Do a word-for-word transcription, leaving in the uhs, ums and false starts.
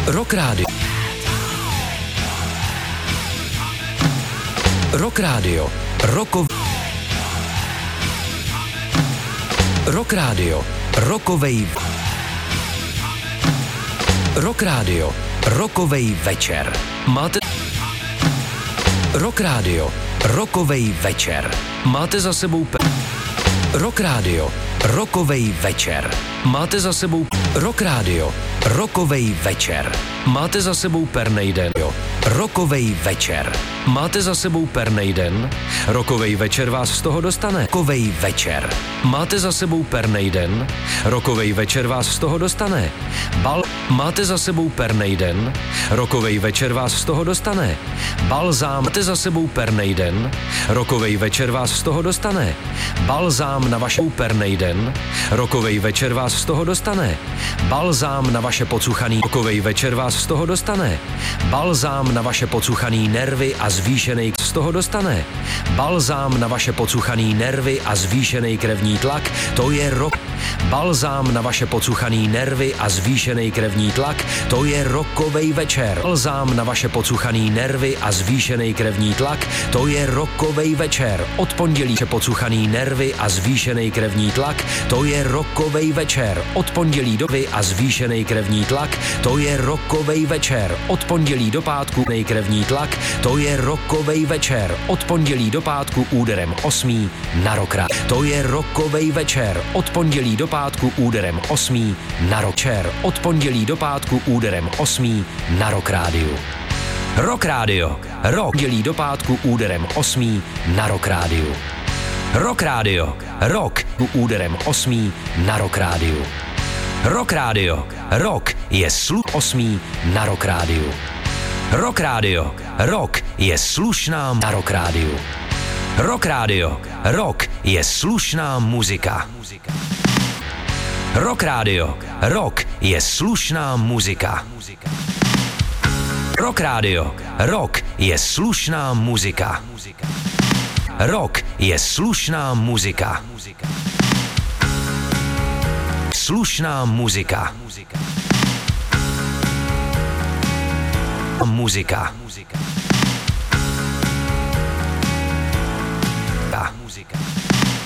Rock Radio. Rock Radio. Rokov... Rock Radio. Rokovej... Rock Radio. Rokovej večer. Máte... Rock Radio. Rokovej večer. Máte za sebou... Pe... Rock Radio. Rokovej večer. Máte za sebou... Rock Radio. Rokovej večer. Máte za sebou pernej den. Rokovej večer. Máte za sebou pernej den? Rokovej večer vás z toho dostane. Rokovej večer. Máte za sebou pernej den? Rokovej večer vás z toho dostane. Bal... Máte za sebou pernej den? Rokovej večer vás z toho dostane. Balzám. Máte za sebou pernej den? Rokovej večer vás z toho dostane. Balzám na vaše pernej den? Rokovej večer vás z toho dostane. Balzám na vaše pocuchaný. Rokovej večer vás z toho dostane. Balzám na vaše pocuchaný nervy a zvýšený z toho dostane. Balzám na vaše pocuchaný nervy a zvýšený krevní tlak, to je rok. Balzám na vaše pocuchaný nervy a zvýšený krevní tlak, to je rokovej večer. Balzám na vaše pocuchaný nervy a zvýšený krevní tlak, to je rokovej večer. Od pondělí pocuchaný nervy a zvýšený krevní tlak, to je rokovej večer. Od pondělí do a zvýšený krevní tlak, to je rokovej večer. Od pondělí do pátku krevní tlak, to je rokovej večer. Od pondělí do pátku úderem osmý na Rock. To je rokovej večer. Od pondělí do pátku úderem osmý na Rock. Od pondělí do pátku úderem osmý na Rock Rádiu. Rock Radio. Rock. Pondělí do pátku úderem osmý na Rock Rádiu. Rock Radio. Rock. Úderem osmý na Rock Rádiu. Rock Radio. Rock je sluch osmý na Rock Rádiu. Rock Radio. Rock je slušná na Rock Rádiu. Rock Radio. Rock je slušná muzika. Rock Radio. Rock je slušná muzika. Rock Radio. Rock je slušná muzika. Rock je slušná muzika. Slušná muzika. Muzika. Muzika.